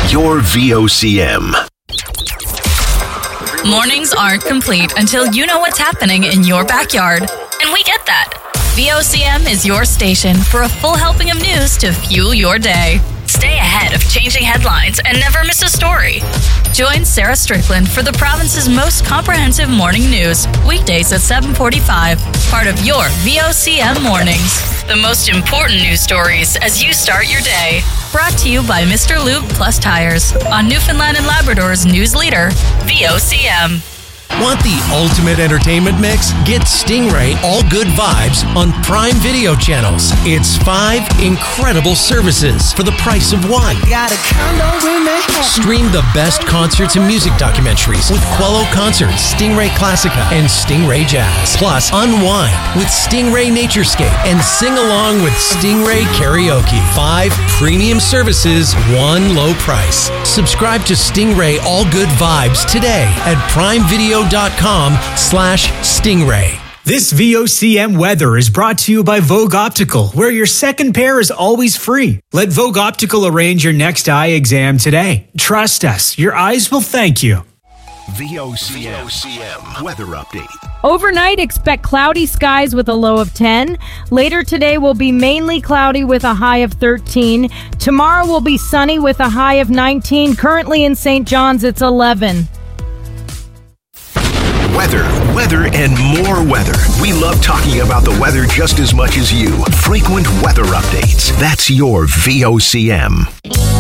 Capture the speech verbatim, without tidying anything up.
your V O C M. Mornings aren't complete until you know what's happening in your backyard. And we get that. V O C M is your station for a full helping of news to fuel your day. Stay ahead of changing headlines and never miss a story. Join Sarah Strickland for the province's most comprehensive morning news, weekdays at seven forty-five, part of your V O C M Mornings. The most important news stories as you start your day. Brought to you by Mister Lube Plus Tires on Newfoundland and Labrador's news leader, V O C M. Want the ultimate entertainment mix? Get Stingray All Good Vibes on Prime Video channels. It's five incredible services for the price of one. Got a condo in Manhattan. Stream the best concerts and music documentaries with Quello Concerts, Stingray Classica, and Stingray Jazz. Plus, unwind with Stingray Naturescape and sing along with Stingray Karaoke. Five premium services, one low price. Subscribe to Stingray All Good Vibes today at Prime Video dot com slash Stingray. This V O C M weather is brought to you by Vogue Optical, where your second pair is always free. Let Vogue Optical arrange your next eye exam today. Trust us, your eyes will thank you. V O C M weather update. Overnight, expect cloudy skies with a low of ten. Later today will be mainly cloudy with a high of thirteen. Tomorrow will be sunny with a high of nineteen. Currently in Saint John's, it's eleven. Weather, weather, and more weather. We love talking about the weather just as much as you. Frequent weather updates. That's your V O C M.